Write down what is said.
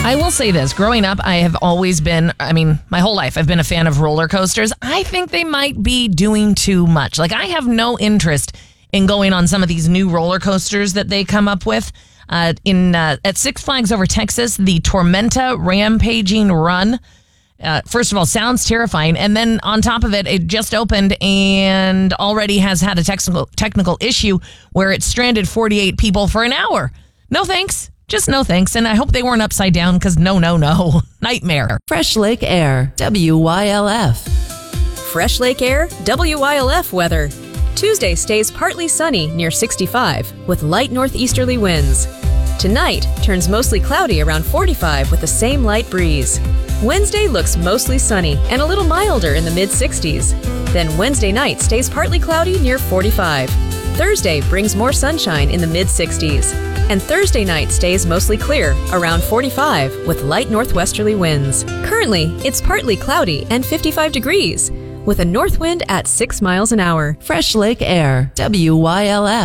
I will say this. Growing up, I have always been, my whole life, I've been a fan of roller coasters. I think they might be doing too much. Like, I have no interest in going on some of these new roller coasters that they come up with. At Six Flags Over Texas, the Tormenta Rampaging Run, first of all, sounds terrifying. And then on top of it, it just opened and already has had a technical issue where it stranded 48 people for an hour. No thanks. Just no thanks, and I hope they weren't upside down because no. Nightmare. Fresh Lake Air, WYLF. Fresh Lake Air, WYLF weather. Tuesday stays partly sunny near 65 with light northeasterly winds. Tonight turns mostly cloudy around 45 with the same light breeze. Wednesday looks mostly sunny and a little milder in the mid-60s. Then Wednesday night stays partly cloudy near 45. Thursday brings more sunshine in the mid-60s. And Thursday night stays mostly clear, around 45, with light northwesterly winds. Currently, it's partly cloudy and 55 degrees, with a north wind at 6 miles an hour. Fresh Lake Air, WYLF.